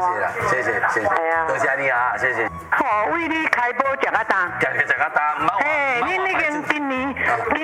啦，谢谢。 系啊， 多谢你啊，谢谢。 哦，为你开播食啊大。 食较大，唔好。 嘿，恁已经今年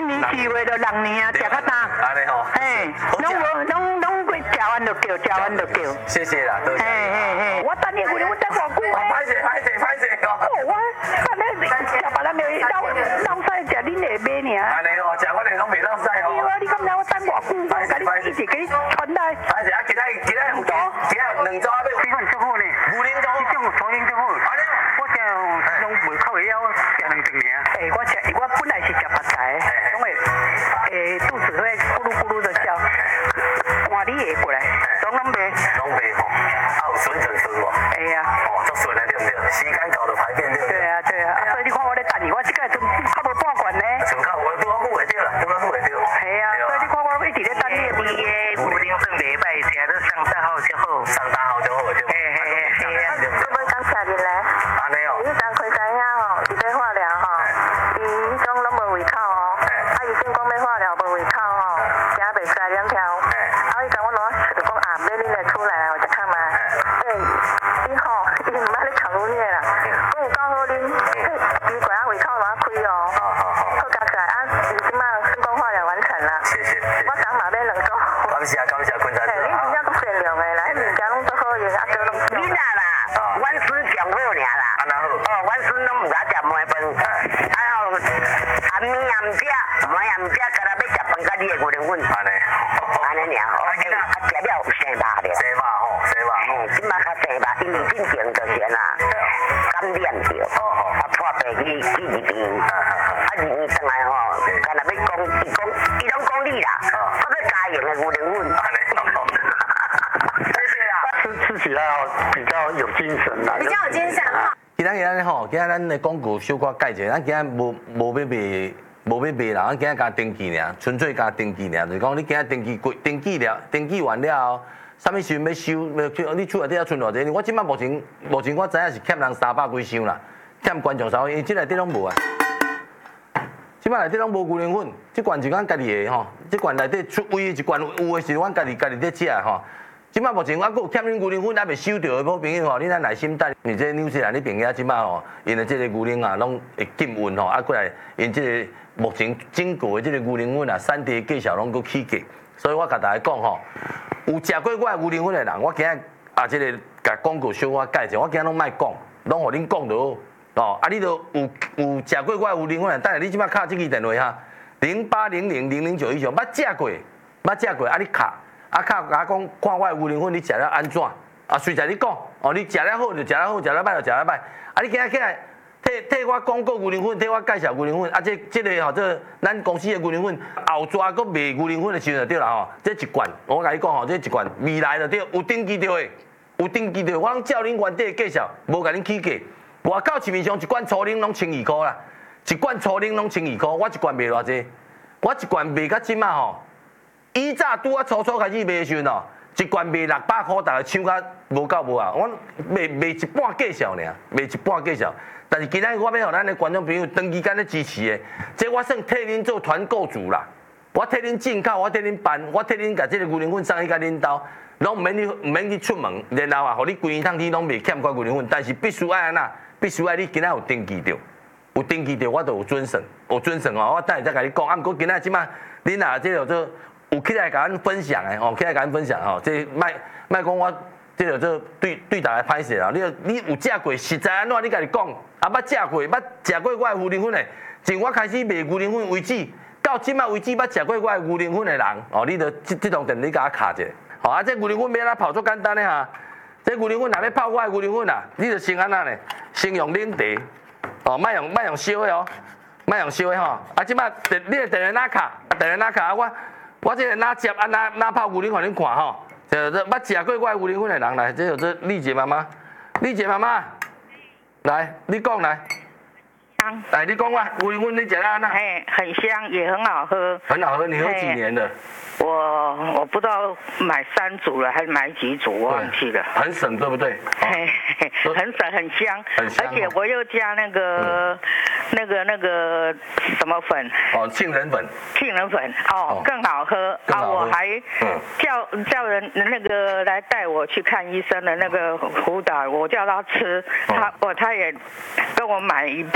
4月就6年啊，食啊大。 安尼吼。 嘿，拢过食完就叫，食完就叫。 谢谢啦，多谢。 嘿，我等你回来，我等偌久。 歹势哦。 我看你食别人的老菜食恁下买尔。 安尼哦，食我哋拢袂老晒哦。 对啊，你敢知我等偌久？我一直给你传来。 歹势啊，今仔有2组啊，要。 这款足好呢。 牛奶足好。 这种初音足好。 安尼哦。 我这拢胃口会晓食2顿尔。我本来是食白菜，总会肚子会咕噜咕噜的叫。换你下过来，拢袂。 拢袂吼，啊有顺无？ 会啊。 哦，足顺啊，对不对？时间到就排便对不对？ 对啊。所以你看我咧等你，我这个还无半罐呢。 像到我久袂着啦，久袂着。 系啊，所以你看我一直咧等你。你的牛奶算袂歹，食得上大好就好。 上大好就好，对不？ 我要讲车日咧， 安尼哦。 伊当开知影吼，伊要化疗吼，伊迄种拢无胃口哦，啊伊先讲要化疗无胃口吼，食袂出来两条，啊伊甲我讲啊，买恁来厝内来，我食看嘛，伊吼，伊毋捌咧藏污孽啦，讲有够好啉，奇怪啊胃口哪开哦，好加起来啊，伊即马成功化疗完成啦， 谢谢。 我刚买买2组， 感谢坤仔哥。 你真正够善良的啦，迄物件拢足好用，啊都拢。 你哪啦？阮孙上好尔啦。 安那好。 哦，阮孙拢唔敢食糜饭，啊后暗暝也唔食，糜也唔食，干那要食饭甲你的牛奶粉。 安尼。 安尼尔，啊食了有生肉了。 生肉吼，生肉。 嘿，即马较生肉，因为进前就是啦，感染着，啊破病去入院，啊入院转来吼，干那要讲，伊拢讲你啦，我要加盐的牛奶粉。 安尼。谢谢啊。 吃起来比较有精神啦。 比较有精神哈。 今仔吼，今仔咱的广告小可改者，咱今仔无要卖啦，咱今仔加登记尔，纯粹加登记尔，就是讲你今仔登记完了后，啥物时阵要收，你厝内底要存偌济？我即摆目前我知影是欠人300几箱啦，欠观众300，因为即内底拢无啊。即摆内底拢无牛奶粉，即罐是阮家己的吼，即罐内底出唯一一罐有的是阮家己在食的吼。即摆目前我还有欠恁牛奶粉还未收到的好朋友吼，恁咱耐心等。你这纽西兰你朋友即摆吼，因的即个牛奶啊，拢会禁运吼，啊过来因即个目前整个的即个牛奶粉啊，产地介绍拢佫起价，所以我甲大家讲吼，有食过我的牛奶粉的人，我今仔即个甲广告小可改者，我今仔拢莫讲，拢互恁讲就好。哦，啊，你都有食过我的牛奶粉的，等下你即摆敲即支电话哈，0800000919，捌食过，啊你敲。啊，甲我讲，看我的牛奶粉你食了安怎？啊，随在你讲，哦，你食了好就食了好，食了歹就食了歹。啊，你今仔起来替我广告牛奶粉，替我介绍牛奶粉。啊，这个吼，这咱公司的牛奶粉，后抓搁卖牛奶粉的时阵就对啦吼。这一罐，我甲你讲吼，这一罐未来就对，有登记着的，有登记着。我拢照恁原底的介绍，无甲恁起价。外口市面上一罐初奶拢1200啦，一罐初奶拢1200，我一罐卖偌济？我一罐卖到即马吼。以早拄啊初开始卖的时阵哦，一罐卖600块，大家抢甲无够无啊！我卖一半价销尔，卖一半价销。但是今仔我要互咱的观众朋友长期间咧支持的，这我算替恁做团购主啦。我替恁进口，我替恁办，我替恁甲这个牛奶粉送去甲恁兜，拢毋免去出门，然后啊，互你规趟天拢袂欠我牛奶粉。但是必须爱安那，必须爱你今仔有登记着，有登记着我就有准绳，有准绳哦。我等下再甲你讲。啊，毋过今仔即摆恁啊，这叫做。有起来甲咱分享的哦，起来甲咱分享吼，这莫讲我这个做对大家歹势啦。你有食过，实在安怎你家己讲，啊捌食过，捌食过我的牛奶粉的，从我开始卖牛奶粉为止，到即摆为止捌食过我的牛奶粉的人，哦，你着这种电你甲我卡者，好啊，这牛奶粉要安怎泡做简单的哈，这牛奶粉若要泡我的牛奶粉啊，你着先安那呢，先用冷茶，哦，莫用烧的哦，莫用烧的吼，啊，即摆你的电源哪卡，啊我这个哪接啊哪泡牛奶粉，恁看吼，这捌食过我牛奶粉的人来，这有这丽姐妈妈，来，你讲来， 香。 来，你讲话，问你讲啊那。 哎，很香，也很好喝。 很好喝，你喝几年了？ 我不知道买3组了还是买几组，我忘记了。 很省，对不对？ 嘿，很省，很香。 很香。 而且我又加那个什么粉？ 哦，杏仁粉。 杏仁粉哦，更好喝啊！我还叫人那个来带我去看医生的那个辅导，我叫他吃，他也跟我买1半